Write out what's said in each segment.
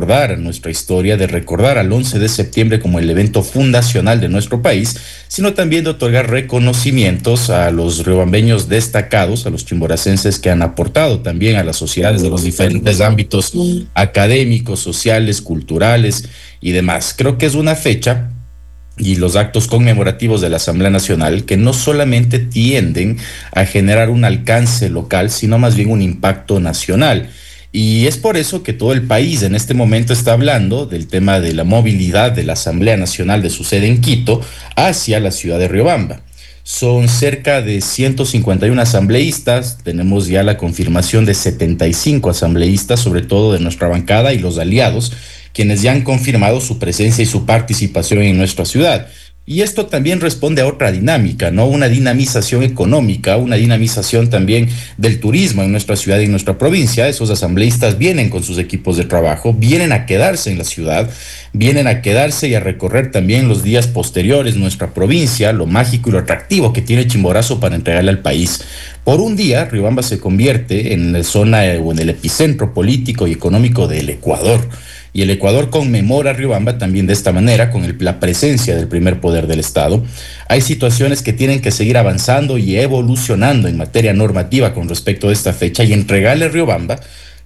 recordar nuestra historia, de recordar al 11 de septiembre como el evento fundacional de nuestro país, sino también de otorgar reconocimientos a los riobambeños destacados, a los chimboracenses que han aportado también a las sociedades de los diferentes ámbitos académicos, sociales, culturales y demás. Creo que es una fecha y los actos conmemorativos de la Asamblea Nacional que no solamente tienden a generar un alcance local, sino más bien un impacto nacional. Y es por eso que todo el país en este momento está hablando del tema de la movilidad de la Asamblea Nacional de su sede en Quito hacia la ciudad de Riobamba. Son cerca de 151 asambleístas, tenemos ya la confirmación de 75 asambleístas, sobre todo de nuestra bancada y los aliados, quienes ya han confirmado su presencia y su participación en nuestra ciudad. Y esto también responde a otra dinámica, ¿no? Una dinamización económica, una dinamización también del turismo en nuestra ciudad y en nuestra provincia. Esos asambleístas vienen con sus equipos de trabajo, vienen a quedarse en la ciudad, vienen a quedarse y a recorrer también los días posteriores nuestra provincia, lo mágico y lo atractivo que tiene Chimborazo para entregarle al país. Por un día, Riobamba se convierte en la zona o en el epicentro político y económico del Ecuador. Y el Ecuador conmemora a Riobamba también de esta manera, con la presencia del primer poder del Estado. Hay situaciones que tienen que seguir avanzando y evolucionando en materia normativa con respecto a esta fecha y entregarle a Riobamba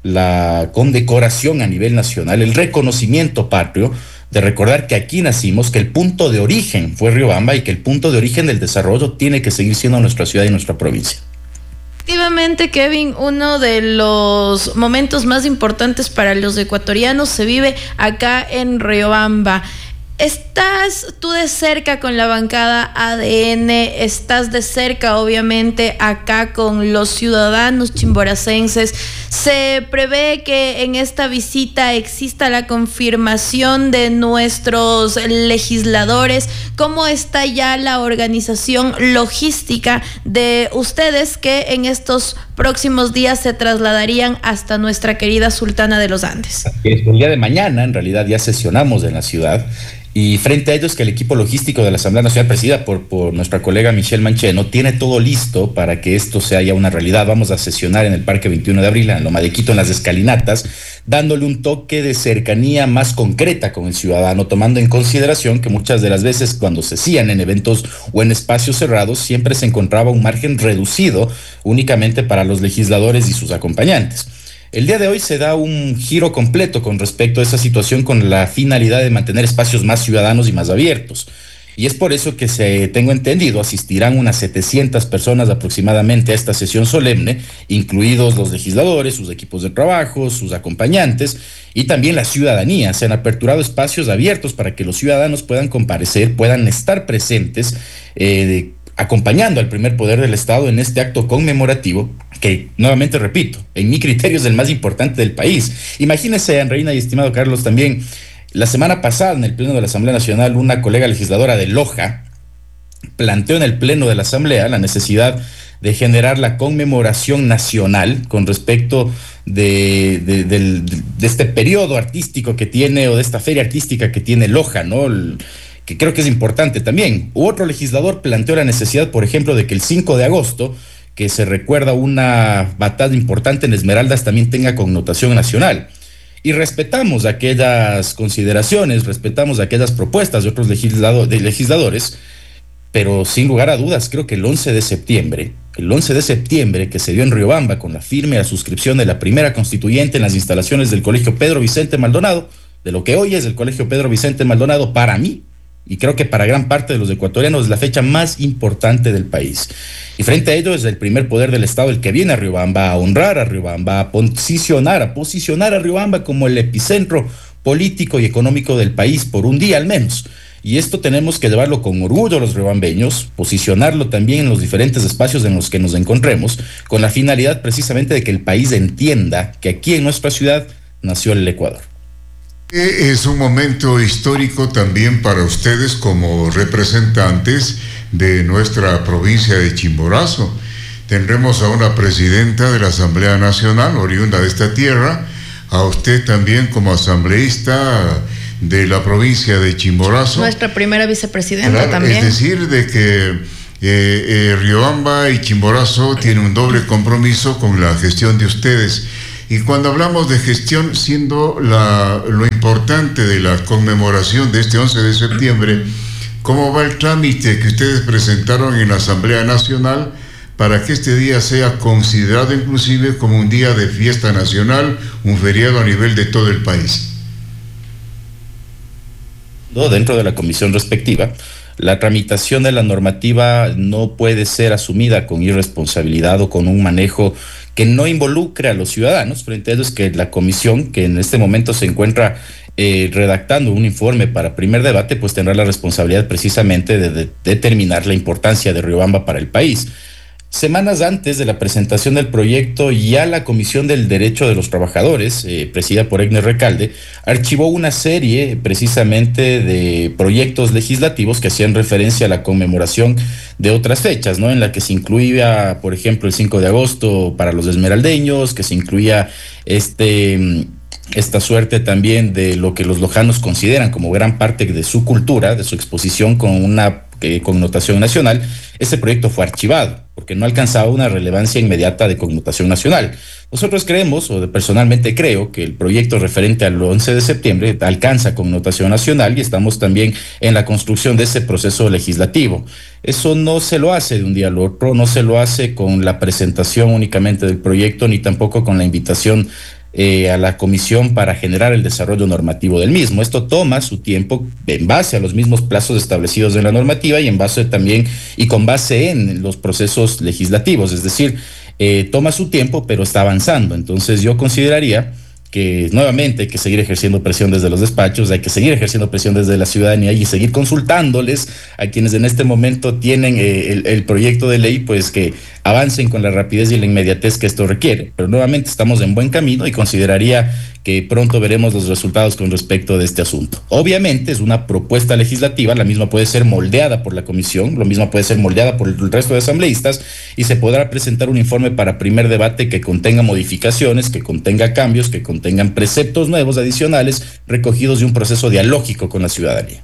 la condecoración a nivel nacional, el reconocimiento patrio de recordar que aquí nacimos, que el punto de origen fue Riobamba y que el punto de origen del desarrollo tiene que seguir siendo nuestra ciudad y nuestra provincia. Efectivamente, Kevin, uno de los momentos más importantes para los ecuatorianos se vive acá en Riobamba. Estás tú de cerca con la bancada ADN, estás de cerca obviamente acá con los ciudadanos chimboracenses. Se prevé que en esta visita exista la confirmación de nuestros legisladores. ¿Cómo está ya la organización logística de ustedes que en estos próximos días se trasladarían hasta nuestra querida Sultana de los Andes? El día de mañana en realidad ya sesionamos en la ciudad. Y frente a ello es que el equipo logístico de la Asamblea Nacional, presidida por nuestra colega Michelle Mancheno, tiene todo listo para que esto sea ya una realidad. Vamos a sesionar en el Parque 21 de Abril, en Loma de Quito, en las escalinatas, dándole un toque de cercanía más concreta con el ciudadano, tomando en consideración que muchas de las veces cuando se hacían en eventos o en espacios cerrados, siempre se encontraba un margen reducido únicamente para los legisladores y sus acompañantes. El día de hoy se da un giro completo con respecto a esa situación con la finalidad de mantener espacios más ciudadanos y más abiertos. Y es por eso que tengo entendido, asistirán unas 700 personas aproximadamente a esta sesión solemne, incluidos los legisladores, sus equipos de trabajo, sus acompañantes y también la ciudadanía. Se han aperturado espacios abiertos para que los ciudadanos puedan comparecer, puedan estar presentes, acompañando al primer poder del Estado en este acto conmemorativo que, nuevamente repito, en mi criterio es el más importante del país. Imagínense, Andreina y estimado Carlos, también la semana pasada en el Pleno de la Asamblea Nacional una colega legisladora de Loja planteó en el Pleno de la Asamblea la necesidad de generar la conmemoración nacional con respecto de este periodo artístico que tiene, o de esta feria artística que tiene Loja, ¿no? Que creo que es importante también. Otro legislador planteó la necesidad, por ejemplo, de que el 5 de agosto, que se recuerda una batalla importante en Esmeraldas, también tenga connotación nacional. Y respetamos aquellas consideraciones, respetamos aquellas propuestas de otros legisladores, pero sin lugar a dudas, creo que el 11 de septiembre que se dio en Riobamba con la firme a suscripción de la primera constituyente en las instalaciones del Colegio Pedro Vicente Maldonado, de lo que hoy es el Colegio Pedro Vicente Maldonado, para mí, y creo que para gran parte de los ecuatorianos, es la fecha más importante del país. Y frente a ello es el primer poder del Estado el que viene a Riobamba a honrar a Riobamba, a posicionar a Riobamba como el epicentro político y económico del país por un día al menos. Y esto tenemos que llevarlo con orgullo los riobambeños, posicionarlo también en los diferentes espacios en los que nos encontremos, con la finalidad precisamente de que el país entienda que aquí en nuestra ciudad nació el Ecuador. Es un momento histórico también para ustedes como representantes de nuestra provincia de Chimborazo. Tendremos a una presidenta de la Asamblea Nacional, oriunda de esta tierra, a usted también como asambleísta de la provincia de Chimborazo. Nuestra primera vicepresidenta, claro, también. Es decir, de que Riobamba y Chimborazo tienen un doble compromiso con la gestión de ustedes. Y cuando hablamos de gestión, siendo lo importante importante de la conmemoración de este 11 de septiembre, ¿cómo va el trámite que ustedes presentaron en la Asamblea Nacional para que este día sea considerado inclusive como un día de fiesta nacional, un feriado a nivel de todo el país? Dentro de la comisión respectiva, la tramitación de la normativa no puede ser asumida con irresponsabilidad o con un manejo que no involucre a los ciudadanos. Frente a ello es que la comisión, que en este momento se encuentra redactando un informe para primer debate, pues tendrá la responsabilidad precisamente de determinar la importancia de Riobamba para el país. Semanas antes de la presentación del proyecto, ya la Comisión del Derecho de los Trabajadores, presidida por Egner Recalde, archivó una serie precisamente de proyectos legislativos que hacían referencia a la conmemoración de otras fechas, ¿no? En la que se incluía, por ejemplo, el 5 de agosto para los esmeraldeños, que se incluía esta suerte también de lo que los lojanos consideran como gran parte de su cultura, de su exposición con una connotación nacional. Ese proyecto fue archivado porque no alcanzaba una relevancia inmediata de connotación nacional. Nosotros creemos, o personalmente creo, que el proyecto referente al 11 de septiembre alcanza connotación nacional y estamos también en la construcción de ese proceso legislativo. Eso no se lo hace de un día al otro, no se lo hace con la presentación únicamente del proyecto, ni tampoco con la invitación a la comisión para generar el desarrollo normativo del mismo. Esto toma su tiempo en base a los mismos plazos establecidos en la normativa y en base también y con base en los procesos legislativos, es decir, toma su tiempo, pero está avanzando. Entonces yo consideraría que nuevamente hay que seguir ejerciendo presión desde los despachos, hay que seguir ejerciendo presión desde la ciudadanía y seguir consultándoles a quienes en este momento tienen el proyecto de ley, pues que avancen con la rapidez y la inmediatez que esto requiere. Pero nuevamente estamos en buen camino y consideraría que pronto veremos los resultados con respecto de este asunto. Obviamente es una propuesta legislativa, la misma puede ser moldeada por la comisión, lo mismo puede ser moldeada por el resto de asambleístas y se podrá presentar un informe para primer debate que contenga modificaciones, que contenga cambios, que contengan preceptos nuevos adicionales recogidos de un proceso dialógico con la ciudadanía.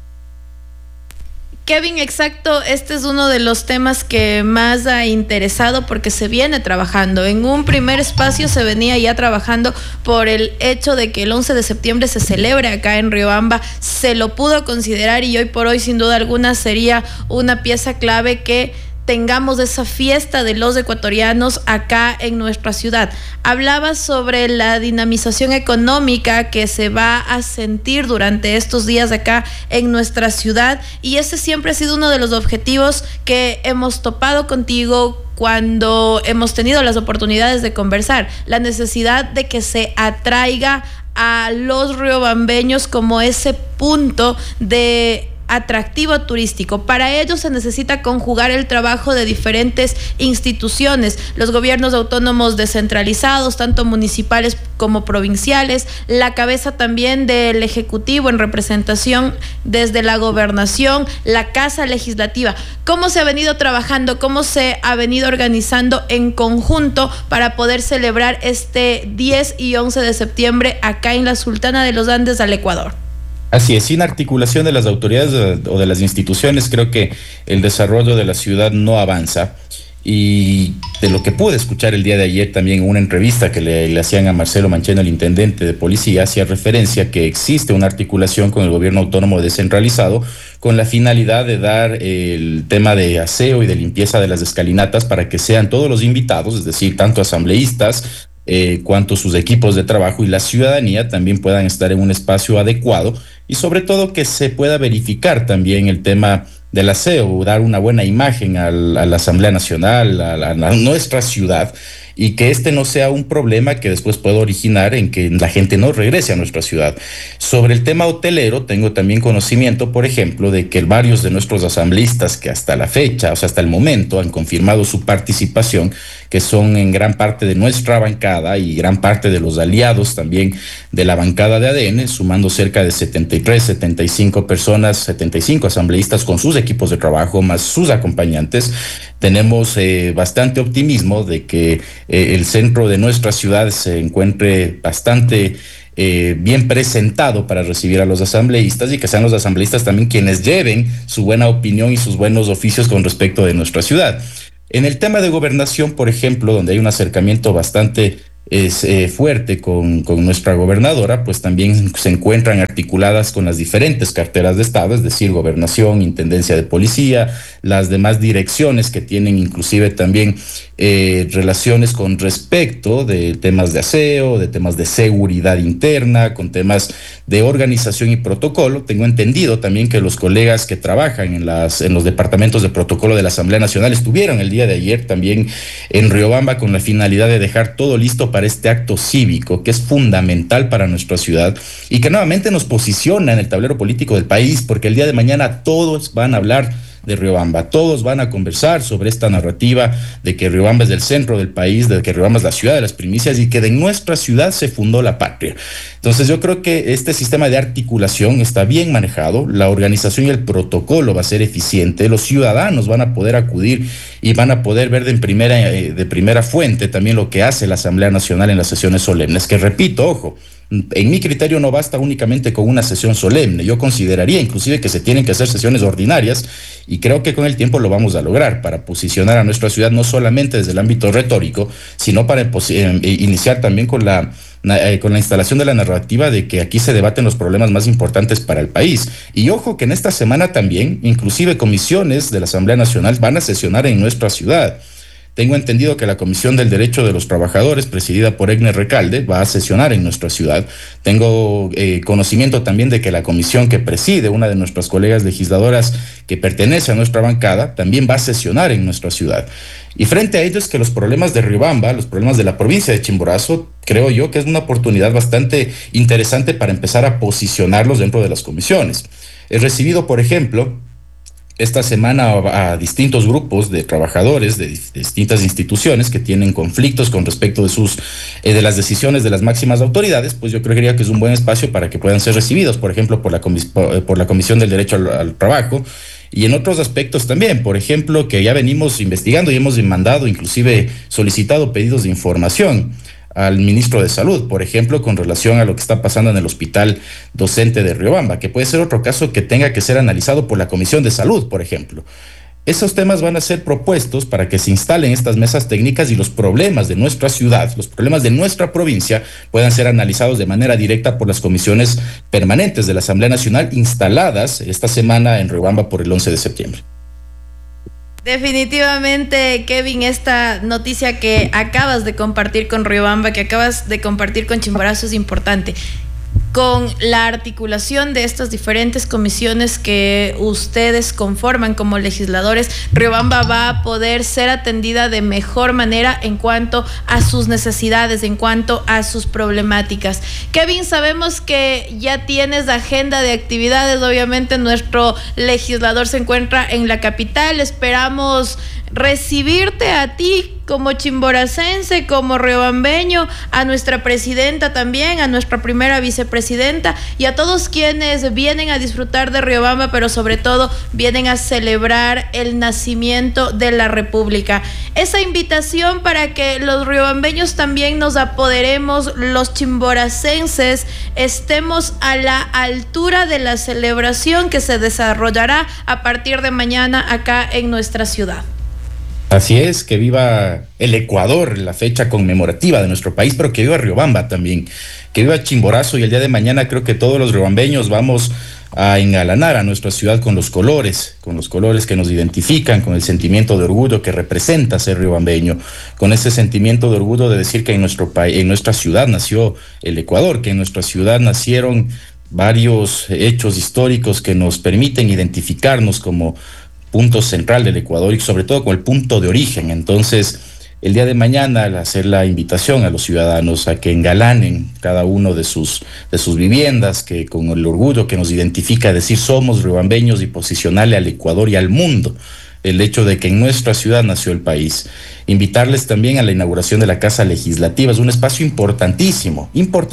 Kevin, exacto, este es uno de los temas que más ha interesado porque se viene trabajando. En un primer espacio se venía ya trabajando por el hecho de que el 11 de septiembre se celebre acá en Riobamba. Se lo pudo considerar y hoy por hoy sin duda alguna sería una pieza clave que tengamos esa fiesta de los ecuatorianos acá en nuestra ciudad. Hablaba sobre la dinamización económica que se va a sentir durante estos días acá en nuestra ciudad y ese siempre ha sido uno de los objetivos que hemos topado contigo cuando hemos tenido las oportunidades de conversar, la necesidad de que se atraiga a los riobambeños como ese punto de atractivo turístico. Para ello se necesita conjugar el trabajo de diferentes instituciones, los gobiernos autónomos descentralizados, tanto municipales como provinciales, la cabeza también del Ejecutivo en representación desde la Gobernación, la Casa Legislativa. ¿Cómo se ha venido trabajando? ¿Cómo se ha venido organizando en conjunto para poder celebrar este 10 y 11 de septiembre acá en la Sultana de los Andes al Ecuador? Así es, sin articulación de las autoridades o de las instituciones, creo que el desarrollo de la ciudad no avanza. Y de lo que pude escuchar el día de ayer también en una entrevista que le hacían a Marcelo Mancheno, el intendente de policía, hacía referencia que existe una articulación con el gobierno autónomo descentralizado con la finalidad de dar el tema de aseo y de limpieza de las escalinatas para que sean todos los invitados, es decir, tanto asambleístas, cuanto sus equipos de trabajo y la ciudadanía también puedan estar en un espacio adecuado y sobre todo que se pueda verificar también el tema del aseo, dar una buena imagen a la Asamblea Nacional, a nuestra ciudad, y que este no sea un problema que después pueda originar en que la gente no regrese a nuestra ciudad. Sobre el tema hotelero, tengo también conocimiento, por ejemplo, de que varios de nuestros asambleístas que hasta la fecha, o sea, hasta el momento, han confirmado su participación, que son en gran parte de nuestra bancada y gran parte de los aliados también de la bancada de ADN, sumando cerca de 73, 75 personas, 75 asambleístas con sus equipos de trabajo, más sus acompañantes. Tenemos bastante optimismo de que el centro de nuestra ciudad se encuentre bastante bien presentado para recibir a los asambleístas y que sean los asambleístas también quienes lleven su buena opinión y sus buenos oficios con respecto de nuestra ciudad. En el tema de gobernación, por ejemplo, donde hay un acercamiento bastante es fuerte con nuestra gobernadora, pues también se encuentran articuladas con las diferentes carteras de Estado, es decir, gobernación, intendencia de policía, las demás direcciones que tienen inclusive también relaciones con respecto de temas de aseo, de temas de seguridad interna, con temas de organización y protocolo. Tengo entendido también que los colegas que trabajan en los departamentos de protocolo de la Asamblea Nacional estuvieron el día de ayer también en Riobamba con la finalidad de dejar todo listo para este acto cívico que es fundamental para nuestra ciudad y que nuevamente nos posiciona en el tablero político del país, porque el día de mañana todos van a hablar de Riobamba, todos van a conversar sobre esta narrativa de que Riobamba es del centro del país, de que Riobamba es la ciudad de las primicias y que de nuestra ciudad se fundó la patria. Entonces yo creo que este sistema de articulación está bien manejado, la organización y el protocolo va a ser eficiente, los ciudadanos van a poder acudir y van a poder ver de primera fuente también lo que hace la Asamblea Nacional en las sesiones solemnes, que repito, ojo, en mi criterio no basta únicamente con una sesión solemne, yo consideraría inclusive que se tienen que hacer sesiones ordinarias y creo que con el tiempo lo vamos a lograr para posicionar a nuestra ciudad no solamente desde el ámbito retórico, sino para iniciar también con la instalación de la narrativa de que aquí se debaten los problemas más importantes para el país. Y ojo que en esta semana también, inclusive comisiones de la Asamblea Nacional van a sesionar en nuestra ciudad. Tengo entendido que la Comisión del Derecho de los Trabajadores, presidida por Egner Recalde, va a sesionar en nuestra ciudad. Tengo conocimiento también de que la comisión que preside una de nuestras colegas legisladoras que pertenece a nuestra bancada, también va a sesionar en nuestra ciudad. Y frente a ello es que los problemas de Riobamba, los problemas de la provincia de Chimborazo, creo yo que es una oportunidad bastante interesante para empezar a posicionarlos dentro de las comisiones. He recibido, por ejemplo, esta semana a distintos grupos de trabajadores de distintas instituciones que tienen conflictos con respecto de las decisiones de las máximas autoridades, pues yo creería que es un buen espacio para que puedan ser recibidos, por ejemplo, por la Comisión del Derecho al Trabajo, y en otros aspectos también, por ejemplo, que ya venimos investigando y hemos mandado, inclusive solicitado pedidos de información al ministro de Salud, por ejemplo, con relación a lo que está pasando en el hospital docente de Riobamba, que puede ser otro caso que tenga que ser analizado por la Comisión de Salud, por ejemplo. Esos temas van a ser propuestos para que se instalen estas mesas técnicas y los problemas de nuestra ciudad, los problemas de nuestra provincia, puedan ser analizados de manera directa por las comisiones permanentes de la Asamblea Nacional instaladas esta semana en Riobamba por el 11 de septiembre. Definitivamente, Kevin, esta noticia que acabas de compartir con Riobamba, que acabas de compartir con Chimborazo es importante. Con la articulación de estas diferentes comisiones que ustedes conforman como legisladores, Riobamba va a poder ser atendida de mejor manera en cuanto a sus necesidades, en cuanto a sus problemáticas. Kevin, sabemos que ya tienes agenda de actividades, obviamente nuestro legislador se encuentra en la capital, esperamos recibirte a ti como chimboracense, como riobambeño, a nuestra presidenta también, a nuestra primera vicepresidenta y a todos quienes vienen a disfrutar de Riobamba, pero sobre todo vienen a celebrar el nacimiento de la República. Esa invitación para que los riobambeños también nos apoderemos, los chimboracenses, estemos a la altura de la celebración que se desarrollará a partir de mañana acá en nuestra ciudad. Así es, que viva el Ecuador, la fecha conmemorativa de nuestro país, pero que viva Riobamba también, que viva Chimborazo, y el día de mañana creo que todos los riobambeños vamos a engalanar a nuestra ciudad con los colores que nos identifican, con el sentimiento de orgullo que representa ser riobambeño, con ese sentimiento de orgullo de decir que en nuestra ciudad nació el Ecuador, que en nuestra ciudad nacieron varios hechos históricos que nos permiten identificarnos como punto central del Ecuador y sobre todo con el punto de origen. Entonces, el día de mañana, al hacer la invitación a los ciudadanos a que engalanen cada uno de sus viviendas, que con el orgullo que nos identifica decir somos riobambeños y posicionarle al Ecuador y al mundo el hecho de que en nuestra ciudad nació el país. Invitarles también a la inauguración de la Casa Legislativa, es un espacio importantísimo,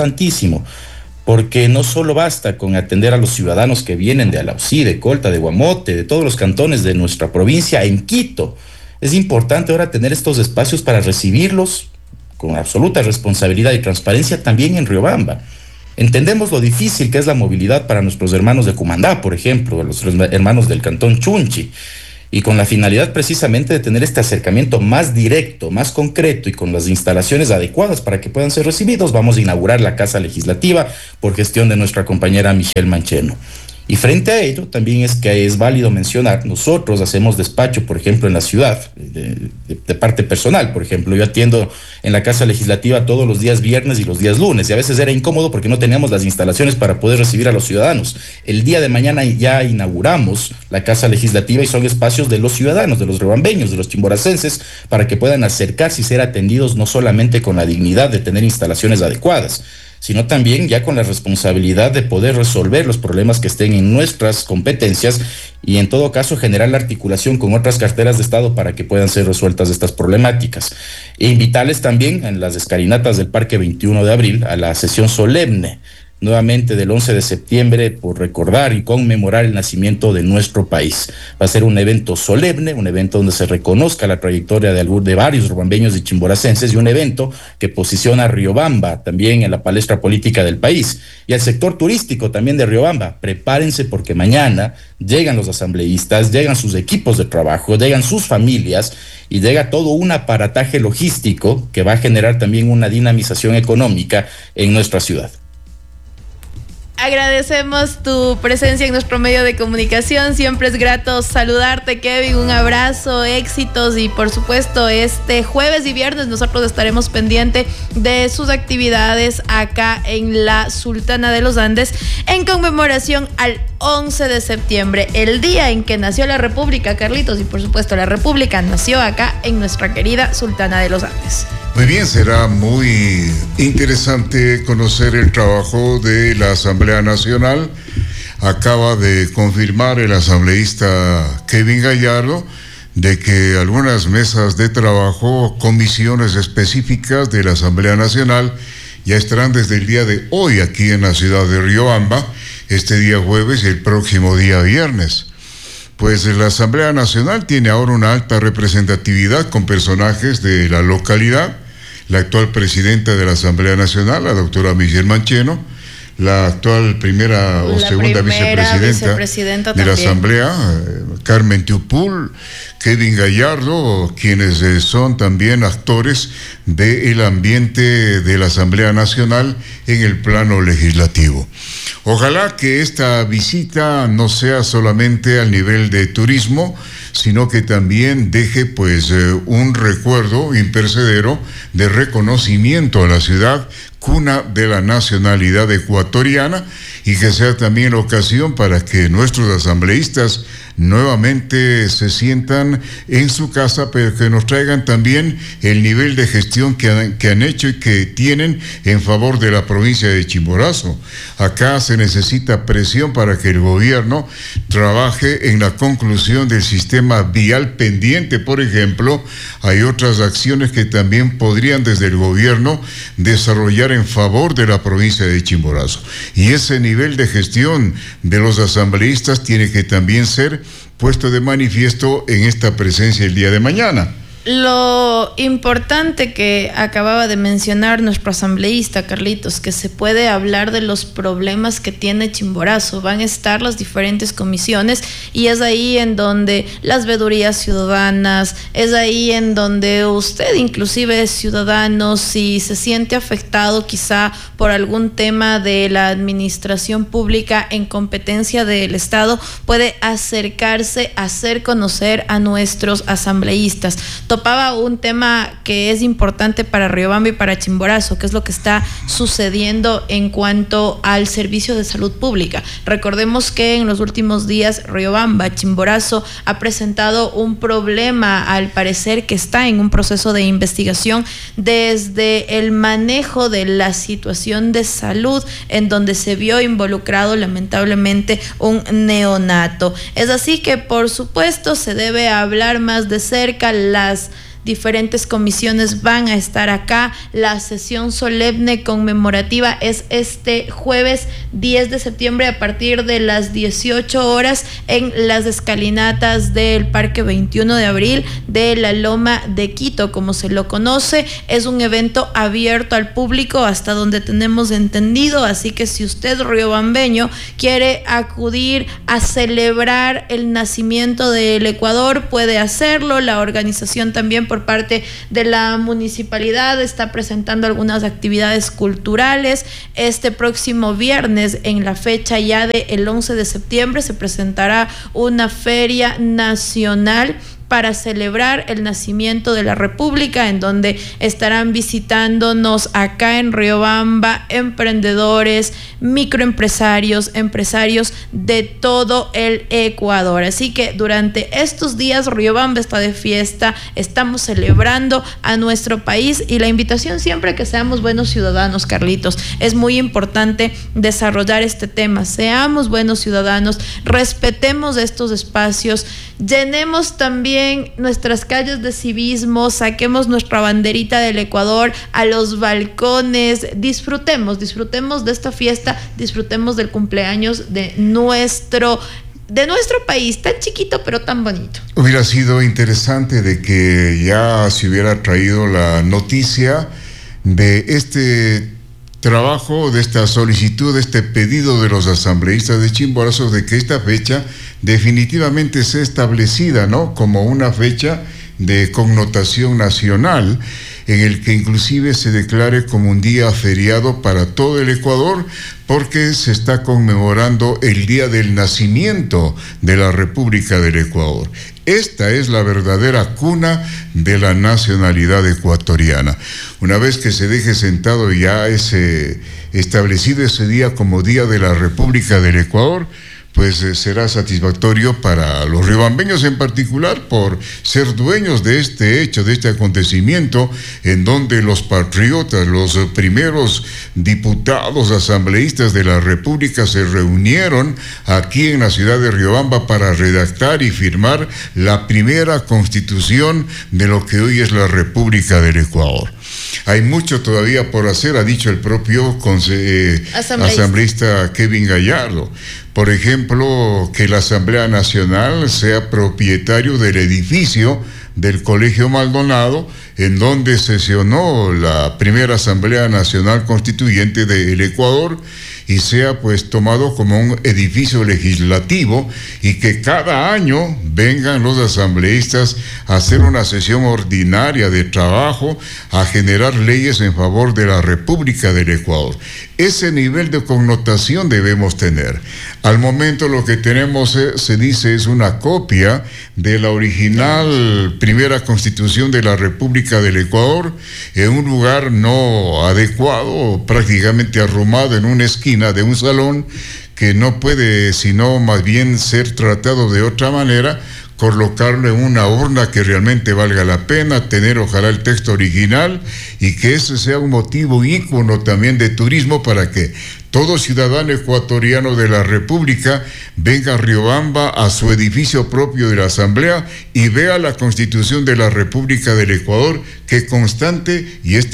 porque no solo basta con atender a los ciudadanos que vienen de Alausí, de Colta, de Guamote, de todos los cantones de nuestra provincia en Quito. Es importante ahora tener estos espacios para recibirlos con absoluta responsabilidad y transparencia también en Riobamba. Entendemos lo difícil que es la movilidad para nuestros hermanos de Cumandá, por ejemplo, los hermanos del cantón Chunchi. y con la finalidad precisamente de tener este acercamiento más directo, más concreto y con las instalaciones adecuadas para que puedan ser recibidos, vamos a inaugurar la Casa Legislativa por gestión de nuestra compañera Michelle Mancheno. Y frente a ello, también es que es válido mencionar, nosotros hacemos despacho, por ejemplo, en la ciudad, de parte personal. Por ejemplo, yo atiendo en la Casa Legislativa todos los días viernes y los días lunes, y a veces era incómodo porque no teníamos las instalaciones para poder recibir a los ciudadanos. El día de mañana ya inauguramos la Casa Legislativa y son espacios de los ciudadanos, de los riobambeños, de los chimboracenses, para que puedan acercarse y ser atendidos no solamente con la dignidad de tener instalaciones adecuadas, sino también ya con la responsabilidad de poder resolver los problemas que estén en nuestras competencias y en todo caso generar la articulación con otras carteras de Estado para que puedan ser resueltas estas problemáticas. E invitarles también en las escalinatas del Parque 21 de Abril a la sesión solemne nuevamente del 11 de septiembre por recordar y conmemorar el nacimiento de nuestro país. Va a ser un evento solemne, un evento donde se reconozca la trayectoria de varios riobambeños y chimboracenses y un evento que posiciona a Riobamba también en la palestra política del país y al sector turístico también de Riobamba. Prepárense porque mañana llegan los asambleístas, llegan sus equipos de trabajo, llegan sus familias y llega todo un aparataje logístico que va a generar también una dinamización económica en nuestra ciudad. Agradecemos tu presencia en nuestro medio de comunicación. Siempre es grato saludarte, Kevin. Un abrazo, éxitos y por supuesto este jueves y viernes nosotros estaremos pendientes de sus actividades acá en la Sultana de los Andes en conmemoración al 11 de septiembre, el día en que nació la República, Carlitos, y por supuesto la República nació acá en nuestra querida Sultana de los Andes. Muy bien, será muy interesante conocer el trabajo de la Asamblea Nacional. Acaba de confirmar el asambleísta Kevin Gallardo de que algunas mesas de trabajo, comisiones específicas de la Asamblea Nacional ya estarán desde el día de hoy aquí en la ciudad de Riobamba, este día jueves y el próximo día viernes. Pues la Asamblea Nacional tiene ahora una alta representatividad con personajes de la localidad. La actual presidenta de la Asamblea Nacional, la doctora Michelle Mancheno, la actual primera o segunda vicepresidenta de la Asamblea, Carmen Tiupul, Kevin Gallardo, quienes son también actores del ambiente de la Asamblea Nacional en el plano legislativo. Ojalá que esta visita no sea solamente al nivel de turismo, sino que también deje pues un recuerdo imperecedero de reconocimiento a la ciudad, cuna de la nacionalidad ecuatoriana, y que sea también la ocasión para que nuestros asambleístas nuevamente se sientan en su casa, pero que nos traigan también el nivel de gestión que han hecho y que tienen en favor de la provincia de Chimborazo. Acá se necesita presión para que el gobierno trabaje en la conclusión del sistema vial pendiente, por ejemplo. Hay otras acciones que también podrían desde el gobierno desarrollar en favor de la provincia de Chimborazo. Y ese nivel de gestión de los asambleístas tiene que también ser puesto de manifiesto en esta presencia el día de mañana. Lo importante que acababa de mencionar nuestro asambleísta, Carlitos, que se puede hablar de los problemas que tiene Chimborazo. Van a estar las diferentes comisiones y es ahí en donde las veedurías ciudadanas, es ahí en donde usted inclusive es ciudadano, si se siente afectado quizá por algún tema de la administración pública en competencia del Estado, puede acercarse a hacer conocer a nuestros asambleístas. Topaba un tema que es importante para Riobamba y para Chimborazo, que es lo que está sucediendo en cuanto al servicio de salud pública. Recordemos que en los últimos días Riobamba, Chimborazo ha presentado un problema, al parecer que está en un proceso de investigación desde el manejo de la situación de salud, en donde se vio involucrado lamentablemente un neonato. Es así que por supuesto se debe hablar más de cerca las diferentes comisiones van a estar acá. La sesión solemne conmemorativa es este jueves 10 de septiembre a partir de las 18 horas en las escalinatas del Parque 21 de Abril de la Loma de Quito, como se lo conoce. Es un evento abierto al público hasta donde tenemos entendido, así que si usted, riobambeño, quiere acudir a celebrar el nacimiento del Ecuador, puede hacerlo. La organización también por parte de la municipalidad está presentando algunas actividades culturales. Este próximo viernes, en la fecha ya del 11 de septiembre, se presentará una feria nacional para celebrar el nacimiento de la República, en donde estarán visitándonos acá en Riobamba emprendedores, microempresarios, empresarios de todo el Ecuador. Así que durante estos días Riobamba está de fiesta, estamos celebrando a nuestro país, y la invitación siempre a que seamos buenos ciudadanos, Carlitos. Es muy importante desarrollar este tema. Seamos buenos ciudadanos, respetemos estos espacios, llenemos también nuestras calles de civismo, saquemos nuestra banderita del Ecuador a los balcones, disfrutemos de esta fiesta, disfrutemos del cumpleaños de nuestro país, tan chiquito pero tan bonito. Hubiera sido interesante de que ya se hubiera traído la noticia de este trabajo, de esta solicitud, de este pedido de los asambleístas de Chimborazo, de que esta fecha definitivamente sea establecida, ¿no?, como una fecha de connotación nacional, en el que inclusive se declare como un día feriado para todo el Ecuador, porque se está conmemorando el día del nacimiento de la República del Ecuador. Esta es la verdadera cuna de la nacionalidad ecuatoriana. Una vez que se deje sentado ya establecido ese día como Día de la República del Ecuador, pues será satisfactorio para los riobambeños en particular por ser dueños de este hecho, de este acontecimiento, en donde los patriotas, los primeros diputados asambleístas de la República se reunieron aquí en la ciudad de Riobamba para redactar y firmar la primera constitución de lo que hoy es la República del Ecuador. Hay mucho todavía por hacer, ha dicho el propio asambleísta Kevin Gallardo. Por ejemplo, que la Asamblea Nacional sea propietario del edificio del Colegio Maldonado, en donde sesionó la primera Asamblea Nacional Constituyente del Ecuador, y sea pues tomado como un edificio legislativo, y que cada año vengan los asambleístas a hacer una sesión ordinaria de trabajo, a generar leyes en favor de la República del Ecuador. Ese nivel de connotación debemos tener. Al momento lo que tenemos, se dice, es una copia de la original primera constitución de la República del Ecuador, en un lugar no adecuado, prácticamente arrumado en una esquina de un salón, que no puede sino más bien ser tratado de otra manera, colocarlo en una urna que realmente valga la pena, tener ojalá el texto original, y que ese sea un motivo ícono también de turismo para que todo ciudadano ecuatoriano de la República venga a Riobamba, a su edificio propio de la Asamblea, y vea la Constitución de la República del Ecuador, que constate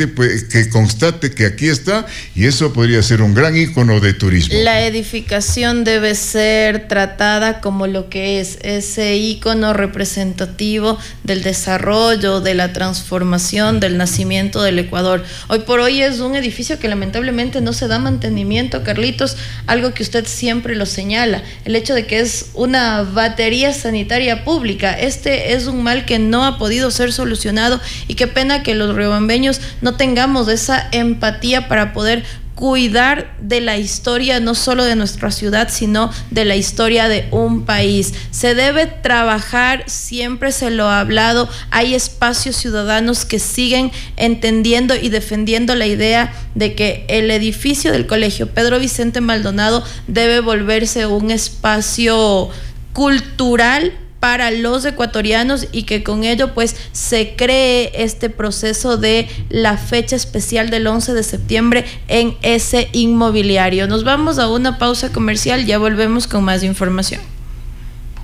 que aquí está, y eso podría ser un gran ícono de turismo. La edificación debe ser tratada como lo que es ese ícono representativo del desarrollo, de la transformación, del nacimiento del Ecuador. Hoy por hoy es un edificio que lamentablemente no se da mantenimiento, Carlitos, algo que usted siempre lo señala, el hecho de que es una batería sanitaria pública. Este es un mal que no ha podido ser solucionado, y qué pena que los riobambeños no tengamos esa empatía para poder cuidar de la historia, no solo de nuestra ciudad, sino de la historia de un país. Se debe trabajar, siempre se lo ha hablado, hay espacios ciudadanos que siguen entendiendo y defendiendo la idea de que el edificio del Colegio Pedro Vicente Maldonado debe volverse un espacio cultural para los ecuatorianos, y que con ello pues se cree este proceso de la fecha especial del 11 de septiembre en ese inmobiliario. Nos vamos a una pausa comercial, ya volvemos con más información.